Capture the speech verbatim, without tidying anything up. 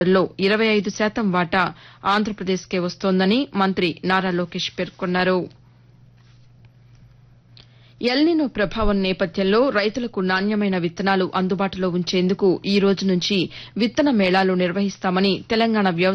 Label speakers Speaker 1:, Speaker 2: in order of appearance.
Speaker 1: లో ఇరవై ఐదు శాతం వాటా ఆంధ్రప్రదేశ్కే వస్తోందని మంత్రి నారా లోకేష్ పేర్కొన్నారు. ఎల్నినో ప్రభావం నేపథ్యంలో రైతులకు నాణ్యమైన విత్తనాలు అందుబాటులో ఉంచేందుకు ఈ రోజు నుంచి విత్తన మేళాలు నిర్వహిస్తామని తెలంగాణ వ్యవసాయ